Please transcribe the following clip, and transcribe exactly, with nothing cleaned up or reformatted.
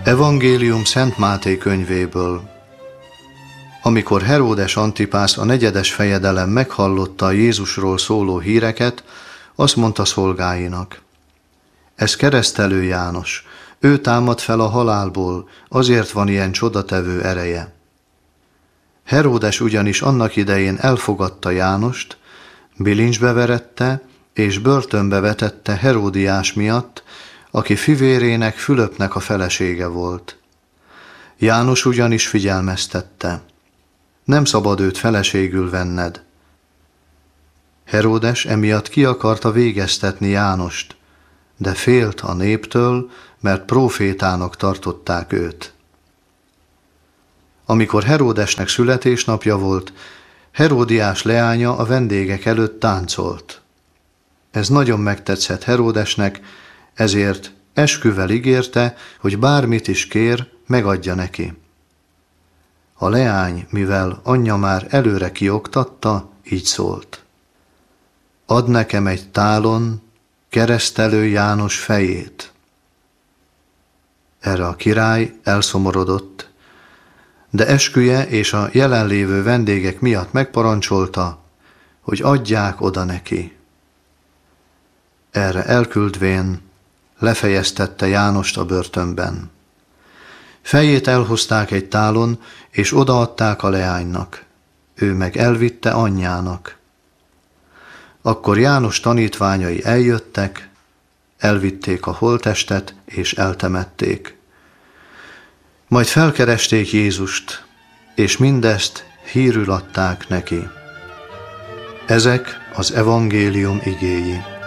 Evangélium Szent Máté könyvéből. Amikor Heródes Antipász a negyedes fejedelem meghallotta a Jézusról szóló híreket, azt mondta szolgáinak: ez keresztelő János, ő támad fel a halálból, azért van ilyen csodatevő ereje. Heródes ugyanis annak idején elfogadta Jánost, bilincsbe verette és börtönbe vetette Heródiás miatt, aki fivérének, Fülöpnek a felesége volt. János ugyanis figyelmeztette: nem szabad őt feleségül venned. Heródes emiatt ki akarta végeztetni Jánost, de félt a néptől, mert prófétának tartották őt. Amikor Heródesnek születésnapja volt, Heródiás leánya a vendégek előtt táncolt. Ez nagyon megtetszett Heródesnek, ezért esküvel ígérte, hogy bármit is kér, megadja neki. A leány, mivel anyja már előre kioktatta, így szólt: add nekem egy tálon keresztelő János fejét. Erre a király elszomorodott, de esküje és a jelenlévő vendégek miatt megparancsolta, hogy adják oda neki. Erre elküldvén lefejeztette Jánost a börtönben. Fejét elhozták egy tálon, és odaadták a leánynak. Ő meg elvitte anyjának. Akkor János tanítványai eljöttek, elvitték a holttestet, és eltemették. Majd felkeresték Jézust, és mindezt hírül adták neki. Ezek az evangélium igéi.